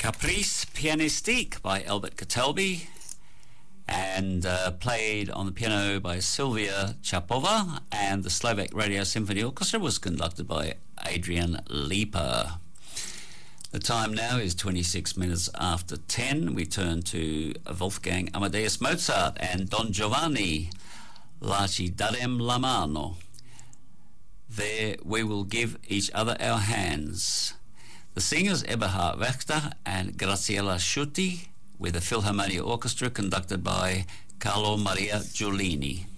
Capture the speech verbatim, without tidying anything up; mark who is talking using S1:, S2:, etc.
S1: Caprice Pianistique by Albert Catalbi, and uh, played on the piano by Silvia Chapova, and the Slovak Radio Symphony Orchestra was conducted by Adrian Lipa. The time now is twenty-six minutes after ten. We turn to Wolfgang Amadeus Mozart and Don Giovanni, La ci darem la mano. There we will give each other our hands. The singers Eberhard Wachter and Graziella Schutti, with the Philharmonia Orchestra conducted by Carlo Maria Giulini.